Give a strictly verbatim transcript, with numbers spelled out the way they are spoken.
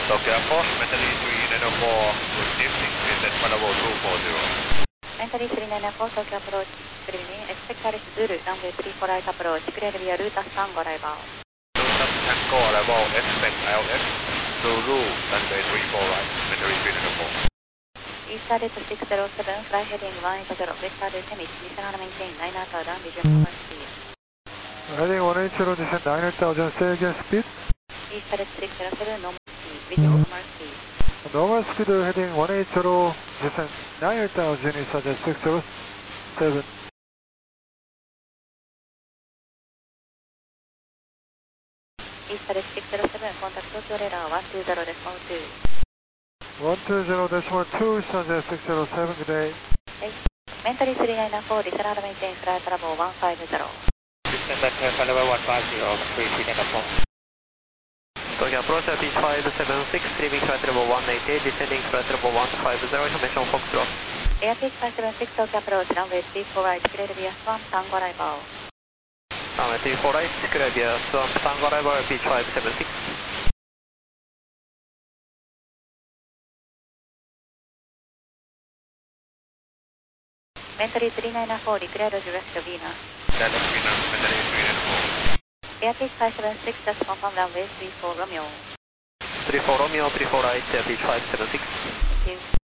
Tokyo Airport, Mentally three nine four, good evening, visit Malabo two four zero. Mentally three nine four, Tokyo approach, good evening, expect Paris Zulu, runway three four right approach, clear via Ruta Tango arrival. Ruta Tango arrival, expect I L S, Zulu, runway three four right, Mentally three nine four. Eastern six zero seven, fly heading one eight zero, Western Hemis, descend and maintain nine thousand, visual cover speed. Heading one eight zero, descend nine thousand, say again speed. Eastern six zero seven, normal speed, visual cover speed. Normal speed heading one eight zero, descend nine thousand, Eastern six zero seven. Eastern six zero seven, contact Tokyo radar one two zero decimal two. one two zero decimal two, Eastern six zero seven, good day. Mentally three nine four, descend and maintain flight level one five zero. Descend at flight level one five zero, three nine four. Tokyo approach at beach five seven six, leaving flight level one eight eight, descending flight level one five zero, information Foxtrot. Airpeak five seven six, Tokyo approach, runway three four right, clear via Swamp Tango arrival. Runway three four right, clear via Swamp Tango arrival at beach five seven six. Mentally three nine four, declare direct to Venus. Direct Venus, Mentally three nine four. Airpeak five seven six, just confirm runway three four Romeo. three four Romeo, three four right, beach five seven six. Thank you.